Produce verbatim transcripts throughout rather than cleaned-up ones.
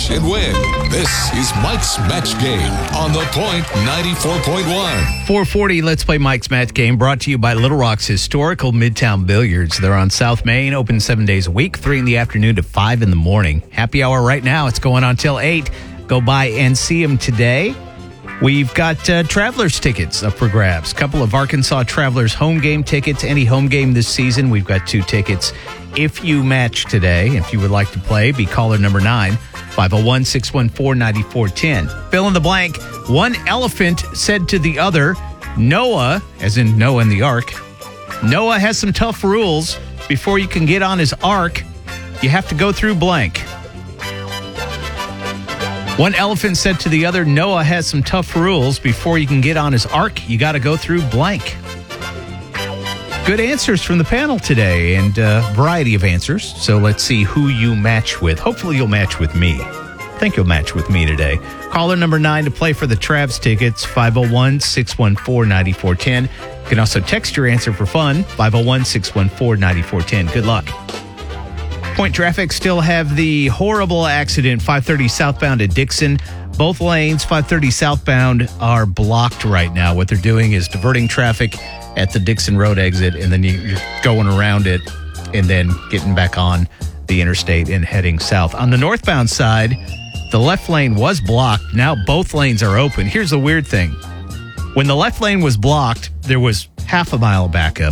match and win. This is Mike's Match Game on The Point ninety-four point one. four forty, let's play Mike's Match Game, brought to you by Little Rock's historical Midtown Billiards. They're on South Main, open seven days a week, three in the afternoon to five in the morning. Happy hour right now. It's going on till eight. Go by and see them today. We've got uh, Travelers tickets up for grabs. Couple of Arkansas Travelers home game tickets. Any home game this season, we've got two tickets. If you match today, if you would like to play, be caller number nine, five oh one, six one four, nine four one oh. Fill in the blank. One elephant said to the other, Noah, as in Noah and the Ark, Noah has some tough rules. Before you can get on his ark, you have to go through blank. One elephant said to the other, Noah has some tough rules. Before you can get on his ark, you got to go through blank. Good answers from the panel today, and a variety of answers. So let's see who you match with. Hopefully you'll match with me. I think you'll match with me today. Caller number nine to play for the Travs tickets, five oh one, six one four, nine four one oh. You can also text your answer for fun, five oh one, six one four, nine four one oh. Good luck. Point traffic still have the horrible accident, five thirty southbound at Dixon. Both lanes, five thirty southbound, are blocked right now. What they're doing is diverting traffic at the Dixon Road exit, and then you're going around it and then getting back on the interstate and heading south. On the northbound side, the left lane was blocked. Now both lanes are open. Here's the weird thing. When the left lane was blocked, there was half a mile of backup.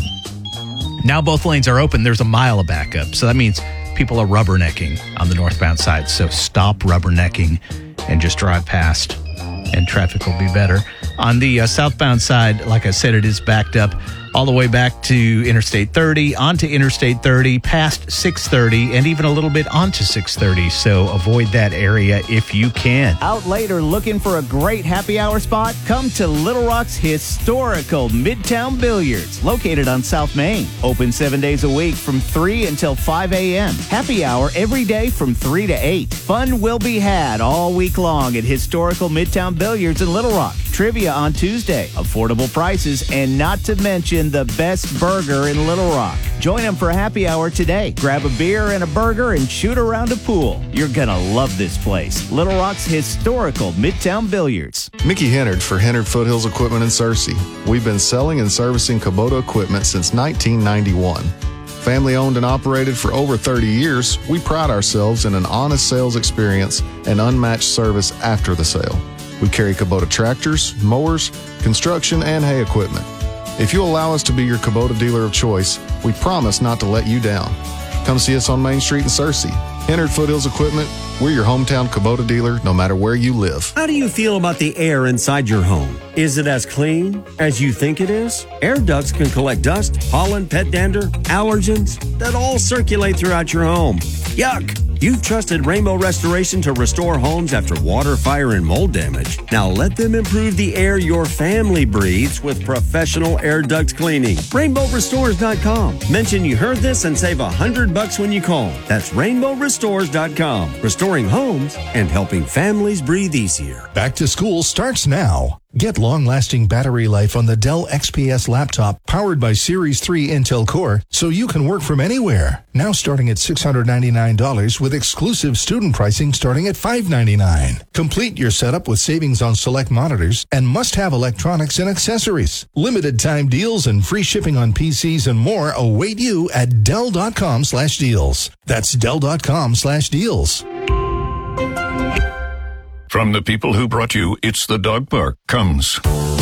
Now both lanes are open. There's a mile of backup. So that means people are rubbernecking on the northbound side. So stop rubbernecking and just drive past, and traffic will be better. On the uh, southbound side, like I said, it is backed up all the way back to Interstate thirty, onto Interstate thirty, past six thirty, and even a little bit onto six thirty. So avoid that area if you can. Out later looking for a great happy hour spot? Come to Little Rock's historical Midtown Billiards, located on South Main. Open seven days a week from three until five a.m. Happy hour every day from three to eight. Fun will be had all week long at historical Midtown Billiards in Little Rock. Trivia on Tuesday, affordable prices, and not to mention the best burger in Little Rock. Join them for a happy hour today. Grab a beer and a burger and shoot around a pool. You're gonna love this place. Little Rock's historical Midtown Billiards. Mickey Hennard for Hennard Foothills Equipment in Searcy. We've been selling and servicing Kubota equipment since nineteen ninety-one. Family owned and operated for over thirty years, we pride ourselves in an honest sales experience and unmatched service after the sale. We carry Kubota tractors, mowers, construction, and hay equipment. If you allow us to be your Kubota dealer of choice, we promise not to let you down. Come see us on Main Street in Searcy. Hennard Foothills Equipment, we're your hometown Kubota dealer no matter where you live. How do you feel about the air inside your home? Is it as clean as you think it is? Air ducts can collect dust, pollen, pet dander, allergens that all circulate throughout your home. Yuck! You've trusted Rainbow Restoration to restore homes after water, fire, and mold damage. Now let them improve the air your family breathes with professional air duct cleaning. rainbow restores dot com. Mention you heard this and save a hundred bucks when you call. That's rainbow restores dot com. Restoring homes and helping families breathe easier. Back to school starts now. Get long-lasting battery life on the Dell X P S laptop powered by Series three Intel Core so you can work from anywhere. Now starting at six hundred ninety-nine dollars with exclusive student pricing starting at five hundred ninety-nine dollars. Complete your setup with savings on select monitors and must-have electronics and accessories. Limited time deals and free shipping on P Cs and more await you at Dell.com slash deals. That's Dell.com slash deals. From the people who brought you It's the Dog Park comes